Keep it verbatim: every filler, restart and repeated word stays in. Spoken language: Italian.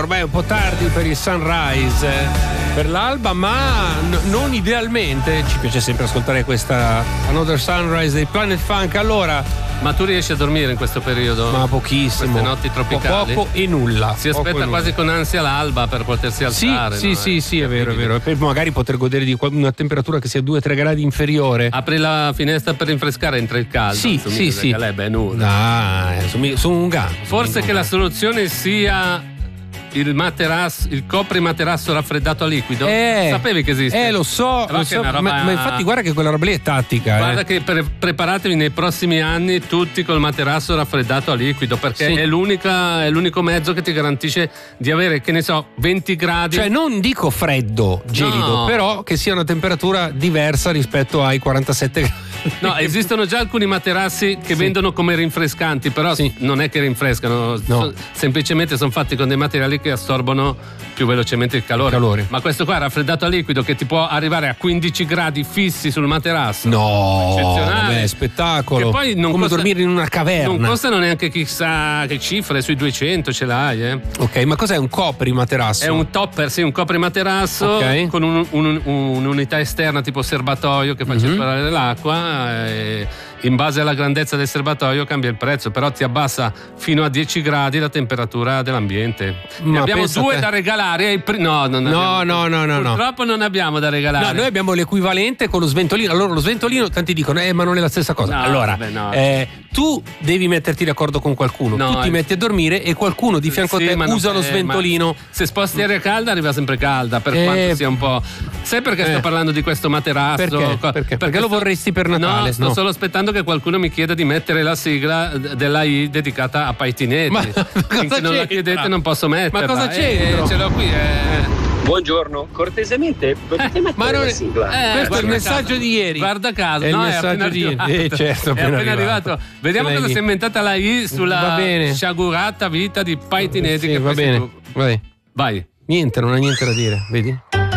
ormai è un po' tardi per il sunrise, eh, per l'alba, ma n- non idealmente. Ci piace sempre ascoltare questa Another Sunrise dei Planet Funk. Allora, ma tu riesci a dormire in questo periodo? Ma pochissimo. Queste notti tropicali? Poco e nulla. Si aspetta quasi con ansia l'alba per potersi alzare. Sì, no? sì, sì, sì, è vero, è vero. Per magari poter godere di una temperatura che sia due tre gradi inferiore. Apri la finestra per rinfrescare, entra il caldo. Sì, sì, sì. È nulla. Dai, sono, sono un gatto. Forse che la soluzione sia il materasso, il coprimaterasso raffreddato a liquido. Eh, Sapevi che esiste? Eh, lo so, lo so roba... ma, ma infatti guarda che quella roba lì è tattica. Guarda eh. che pre- preparatevi nei prossimi anni tutti col materasso raffreddato a liquido, perché sì. è, l'unica, è l'unico mezzo che ti garantisce di avere, che ne so, venti gradi. Cioè non dico freddo, gelido, no. però che sia una temperatura diversa rispetto ai quarantasette gradi. No, esistono già alcuni materassi che sì. vendono come rinfrescanti, però sì. non è che rinfrescano, no. so, semplicemente sono fatti con dei materiali che assorbono più velocemente il calore. calore. Ma questo qua è raffreddato a liquido, che ti può arrivare a quindici gradi fissi sul materasso. No, eccezionale. Beh, spettacolo. Che poi non come costa, dormire in una caverna. Non costano neanche chissà che cifre, sui duecento ce l'hai, eh. Ok, ma cos'è un coprimaterasso? È un topper, sì, un coprimaterasso okay. con un, un, un, un'unità esterna tipo serbatoio che fa mm-hmm. circolare l'acqua. E in base alla grandezza del serbatoio cambia il prezzo, però ti abbassa fino a dieci gradi la temperatura dell'ambiente. Ne abbiamo due da regalare. Il pri- no, non no, abbiamo, no, no, no, purtroppo non abbiamo da regalare. No, noi abbiamo l'equivalente con lo sventolino. Allora, lo sventolino, tanti dicono, eh, ma non è la stessa cosa. No, allora, beh, no. eh, tu devi metterti d'accordo con qualcuno. No, tu ti eh. metti a dormire e qualcuno di fianco sì, a te usa non, lo sventolino. Eh, se sposti aria calda arriva sempre calda, per eh, quanto sia un po'. Sai perché eh. sto parlando di questo materasso? Perché? Perché? Perché, perché lo vorresti per Natale? No, sto no. solo aspettando che qualcuno mi chieda di mettere la sigla della I dedicata a Paitinetti. Ma finché non la chiedete non posso metterla. Ma cosa c'è? Eh, ce l'ho qui. Eh. Buongiorno, cortesemente potete mettere ma non la è, sigla? Eh, questo è il messaggio caso. di ieri. Guarda caso, è no, il è appena di arrivato. Eh, certo, è appena, appena arrivato. arrivato. Vediamo cosa si è inventata la I sulla sciagurata vita di Paitinetti. Sì, che va bene. Tu... Vai. Vai. Niente, non ha niente da dire, vedi?